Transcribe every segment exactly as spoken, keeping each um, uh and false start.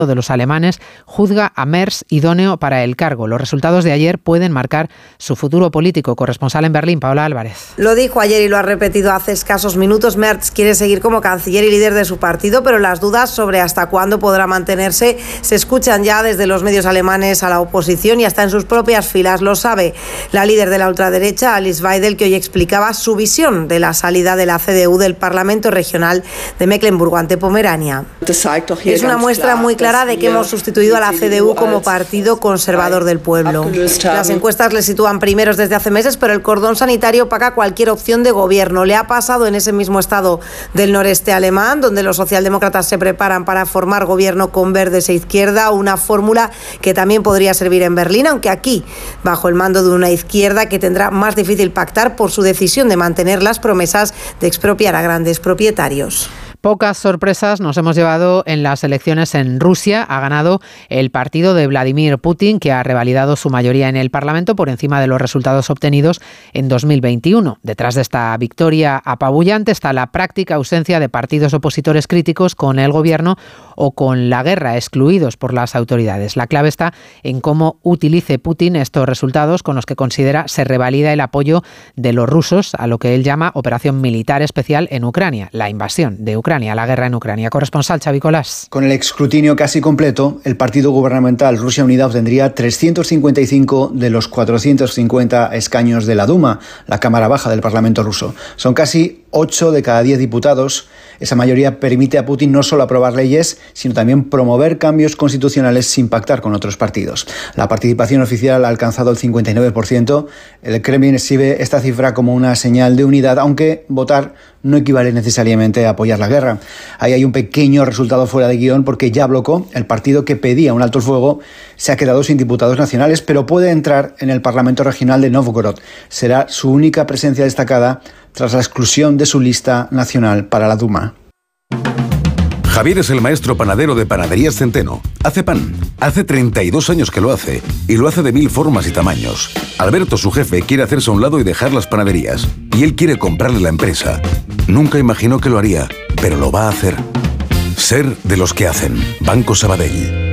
de los alemanes juzga a Merz idóneo para el cargo. Los resultados de ayer pueden marcar su futuro político. Corresponsal en Berlín, Paola Álvarez. Lo dijo ayer y lo ha repetido hace escasos minutos. Merz quiere seguir como canciller y líder de su partido, pero las dudas sobre hasta cuándo podrá mantenerse se escuchan ya desde los medios alemanes a la oposición y hasta en sus propias filas. Lo sabe la líder de la ultraderecha, Alice Weidel, que hoy explicaba su visión de la salida de la C D U del Parlamento Regional de Mecklemburgo ante Pomerania. Es una muestra muy clara de que hemos sustituido a la C D U como partido conservador del pueblo. Las encuestas le sitúan primeros desde hace meses, pero el cordón sanitario opaca cualquier opción de gobierno. Le ha pasado en ese mismo estado del noreste alemán, donde los socialdemócratas se preparan para formar gobierno con verdes e izquierda, una fórmula que también podría servir en Berlín, aunque aquí, bajo el mando de una izquierda que tendrá más difícil pactar por su decisión de mantener las promesas de expropiar a grandes propietarios. Pocas sorpresas nos hemos llevado en las elecciones en Rusia. Ha ganado el partido de Vladimir Putin, que ha revalidado su mayoría en el Parlamento por encima de los resultados obtenidos en dos mil veintiuno. Detrás de esta victoria apabullante está la práctica ausencia de partidos opositores críticos con el gobierno o con la guerra, excluidos por las autoridades. La clave está en cómo utilice Putin estos resultados, con los que considera se revalida el apoyo de los rusos a lo que él llama operación militar especial en Ucrania, la invasión de Ucrania. La guerra en Ucrania. Corresponsal Xavi Colás. Con el escrutinio casi completo, el partido gubernamental Rusia Unida obtendría trescientos cincuenta y cinco de los cuatrocientos cincuenta escaños de la Duma, la Cámara Baja del Parlamento ruso. Son casi ocho de cada diez diputados. Esa mayoría permite a Putin no solo aprobar leyes, sino también promover cambios constitucionales sin pactar con otros partidos. La participación oficial ha alcanzado el cincuenta y nueve por ciento. El Kremlin exhibe esta cifra como una señal de unidad, aunque votar no equivale necesariamente a apoyar la guerra. Ahí hay un pequeño resultado fuera de guión, porque Yabloko, el partido que pedía un alto el fuego, se ha quedado sin diputados nacionales, pero puede entrar en el Parlamento Regional de Novgorod. Será su única presencia destacada tras la exclusión de su lista nacional para la Duma. Javier es el maestro panadero de Panaderías Centeno. Hace pan. Hace treinta y dos años que lo hace. Y lo hace de mil formas y tamaños. Alberto, su jefe, quiere hacerse a un lado y dejar las panaderías. Y él quiere comprarle la empresa. Nunca imaginó que lo haría, pero lo va a hacer. Ser de los que hacen. Banco Sabadell.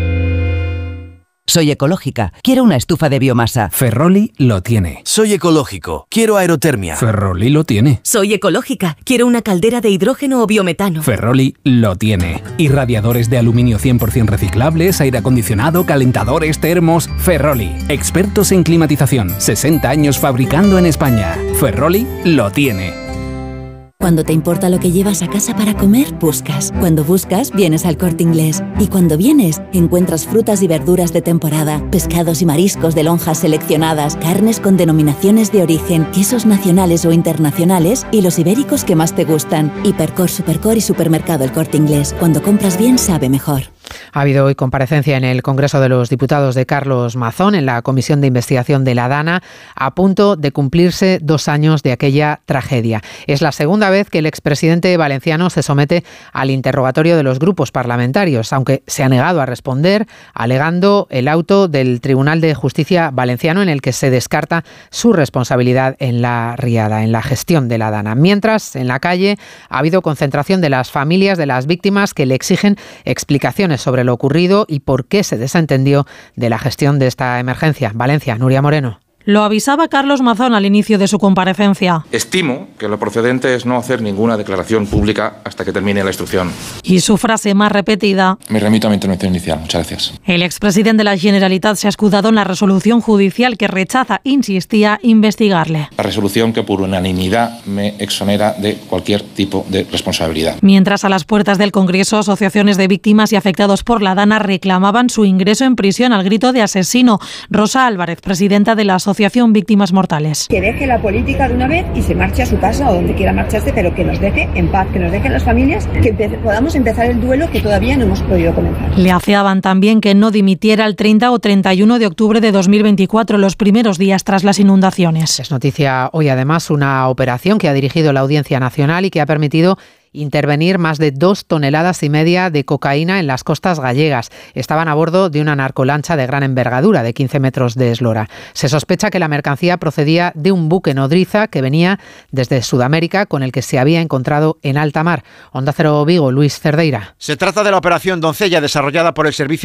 Soy ecológica. Quiero una estufa de biomasa. Ferroli lo tiene. Soy ecológico. Quiero aerotermia. Ferroli lo tiene. Soy ecológica. Quiero una caldera de hidrógeno o biometano. Ferroli lo tiene. Irradiadores de aluminio cien por ciento reciclables, aire acondicionado, calentadores, termos. Ferroli. Expertos en climatización. sesenta años fabricando en España. Ferroli lo tiene. Cuando te importa lo que llevas a casa para comer, buscas. Cuando buscas, vienes al Corte Inglés. Y cuando vienes, encuentras frutas y verduras de temporada, pescados y mariscos de lonjas seleccionadas, carnes con denominaciones de origen, quesos nacionales o internacionales y los ibéricos que más te gustan. Hipercor, Supercor y Supermercado El Corte Inglés. Cuando compras bien, sabe mejor. Ha habido hoy comparecencia en el Congreso de los Diputados de Carlos Mazón en la Comisión de Investigación de la DANA, a punto de cumplirse dos años de aquella tragedia. Es la segunda vez que el expresidente valenciano se somete al interrogatorio de los grupos parlamentarios, aunque se ha negado a responder, alegando el auto del Tribunal de Justicia valenciano en el que se descarta su responsabilidad en la riada, en la gestión de la DANA. Mientras, en la calle ha habido concentración de las familias de las víctimas que le exigen explicaciones sobre lo ocurrido y por qué se desentendió de la gestión de esta emergencia. Valencia, Nuria Moreno. Lo avisaba Carlos Mazón al inicio de su comparecencia. Estimo que lo procedente es no hacer ninguna declaración pública hasta que termine la instrucción. Y su frase más repetida. Me remito a mi intervención inicial. Muchas gracias. El expresidente de la Generalitat se ha escudado en la resolución judicial que rechaza, insistía, investigarle. La resolución que por unanimidad me exonera de cualquier tipo de responsabilidad. Mientras, a las puertas del Congreso, asociaciones de víctimas y afectados por la DANA reclamaban su ingreso en prisión al grito de asesino. Rosa Álvarez, presidenta de la Asociación Víctimas Mortales. Que deje la política de una vez y se marche a su casa o donde quiera marcharse, pero que nos deje en paz, que nos dejen las familias, que empe- podamos empezar el duelo que todavía no hemos podido comenzar. Le afeaban también que no dimitiera el treinta o treinta y uno de octubre de dos mil veinticuatro, los primeros días tras las inundaciones. Es noticia hoy además una operación que ha dirigido la Audiencia Nacional y que ha permitido intervenir más de dos toneladas y media de cocaína en las costas gallegas. Estaban a bordo de una narcolancha de gran envergadura, de quince metros de eslora. Se sospecha que la mercancía procedía de un buque nodriza que venía desde Sudamérica, con el que se había encontrado en alta mar. Onda Cero Vigo, Luis Cerdeira. Se trata de la operación Doncella, desarrollada por el Servicio